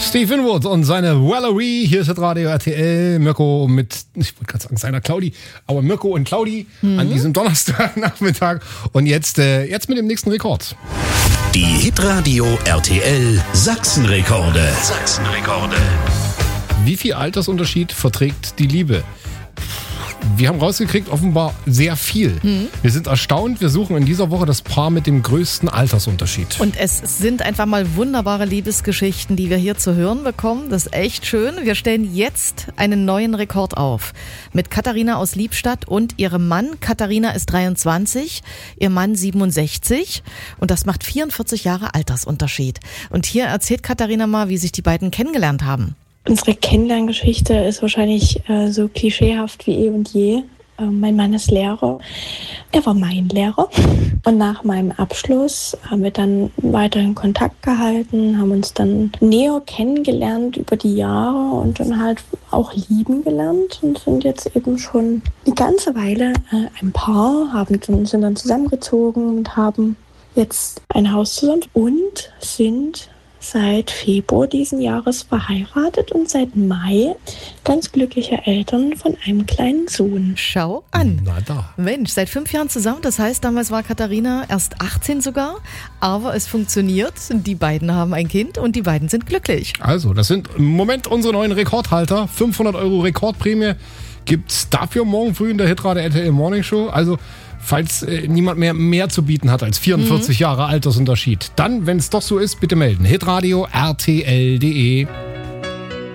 Steve Winwood und seine Valerie. Hier ist das Radio RTL. Mirko mit, ich wollte gerade sagen, seiner Claudi, aber Mirko und Claudi an diesem Donnerstagnachmittag. Und jetzt mit dem nächsten Rekord. Die Hitradio RTL Sachsenrekorde. Wie viel Altersunterschied verträgt die Liebe? Wir haben rausgekriegt, offenbar sehr viel. Wir sind erstaunt. Wir suchen in dieser Woche das Paar mit dem größten Altersunterschied. Und es sind einfach mal wunderbare Liebesgeschichten, die wir hier zu hören bekommen. Das ist echt schön. Wir stellen jetzt einen neuen Rekord auf. Mit Katharina aus Liebstadt und ihrem Mann. Katharina ist 23, ihr Mann 67. Und das macht 44 Jahre Altersunterschied. Und hier erzählt Katharina mal, wie sich die beiden kennengelernt haben. Unsere Kennenlerngeschichte ist wahrscheinlich so klischeehaft wie eh und je. Mein Mann ist Lehrer. Er war mein Lehrer. Und nach meinem Abschluss haben wir dann weiterhin Kontakt gehalten, haben uns dann näher kennengelernt über die Jahre und dann halt auch lieben gelernt und sind jetzt eben schon eine ganze Weile ein Paar, sind dann zusammengezogen und haben jetzt ein Haus zusammen und sind seit Februar diesen Jahres verheiratet und seit Mai ganz glückliche Eltern von einem kleinen Sohn. Schau an. Na da. Mensch, seit 5 Jahren zusammen. Das heißt, damals war Katharina erst 18 sogar. Aber es funktioniert. Die beiden haben ein Kind und die beiden sind glücklich. Also, das sind im Moment unsere neuen Rekordhalter. 500 € Rekordprämie gibt's dafür morgen früh in der Hitradio RTL Morning Show. Also, falls niemand mehr zu bieten hat als 44 Jahre Altersunterschied, dann, wenn es doch so ist, bitte melden. hitradio rtl.de